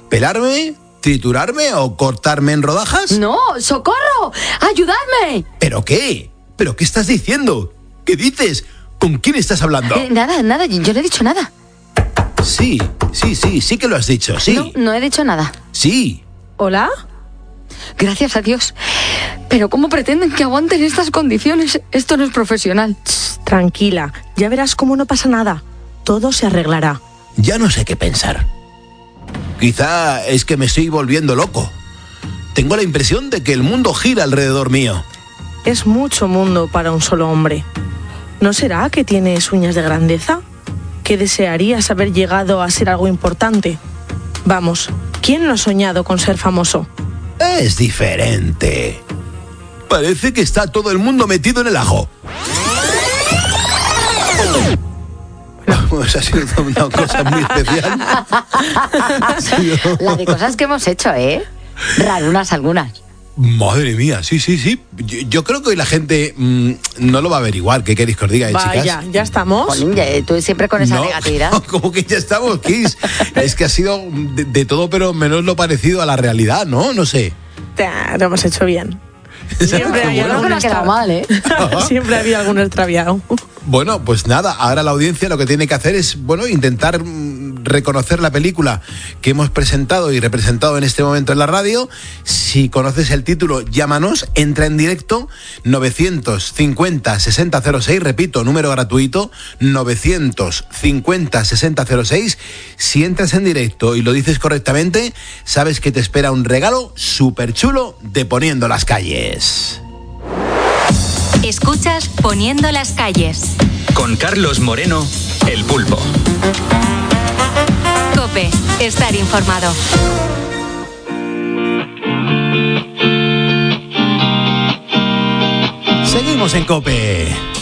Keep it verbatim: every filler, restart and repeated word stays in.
¿Pelarme? ¿Triturarme o cortarme en rodajas? ¡No! ¡Socorro! ¡Ayudadme! ¿Pero qué? ¿Pero qué estás diciendo? ¿Qué dices? ¿Con quién estás hablando? Eh, nada, nada, yo no he dicho nada. Sí, sí, sí, sí que lo has dicho, sí. No, no he dicho nada. Sí. ¿Hola? Gracias a Dios. Pero ¿cómo pretenden que aguanten estas condiciones? Esto no es profesional. Shh, tranquila, ya verás cómo no pasa nada. Todo se arreglará. Ya no sé qué pensar. Quizá es que me estoy volviendo loco. Tengo la impresión de que el mundo gira alrededor mío. Es mucho mundo para un solo hombre. ¿No será que tienes uñas de grandeza? ¿Que desearías haber llegado a ser algo importante? Vamos, ¿quién no ha soñado con ser famoso? Es diferente. Parece que está todo el mundo metido en el ajo. Pues ha sido una cosa muy especial. Ha sido... La de cosas que hemos hecho, ¿eh? Rarunas algunas. Madre mía, sí, sí, sí. Yo, yo creo que hoy la gente mmm, no lo va a averiguar. ¿Qué queréis que os diga, eh, Vaya, chicas? ya estamos. Jolín, ya, tú siempre con esa No, negatividad. ¿cómo que ya estamos, Kiss? Es que ha sido de, de todo, pero menos lo parecido a la realidad, ¿no? No sé. Te, lo hemos hecho bien. Siempre hay Yo creo que no ha quedado mal, ¿eh? Siempre ha habido algún extraviado. Bueno, pues nada, ahora la audiencia lo que tiene que hacer es, bueno, intentar mm, reconocer la película que hemos presentado y representado en este momento en la radio. Si conoces el título, llámanos, entra en directo novecientos cincuenta sesenta cero seis, repito, número gratuito, novecientos cincuenta sesenta cero seis. Si entras en directo y lo dices correctamente, sabes que te espera un regalo súper chulo de Poniendo las Calles. Escuchas Poniendo las Calles. Con Carlos Moreno, El Pulpo. COPE, estar informado. Seguimos en COPE.